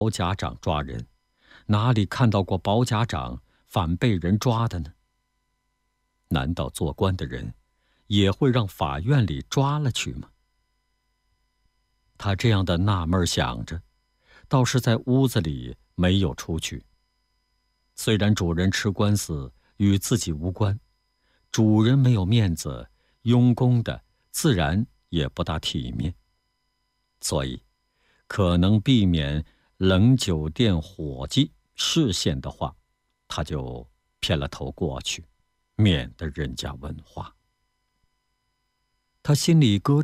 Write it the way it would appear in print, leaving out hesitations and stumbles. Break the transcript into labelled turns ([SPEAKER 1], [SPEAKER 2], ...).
[SPEAKER 1] 包家长抓人，哪里看到过包家长反被人抓的呢？难道做官的人也会让法院里抓了去吗？他这样的纳闷想着，倒是在屋子里没有出去。虽然主人吃官司与自己无关，主人没有面子，佣工的自然也不大体面，所以可能避免冷酒店伙计视线的话，他就偏了头过去，免得人家问话。他心里咯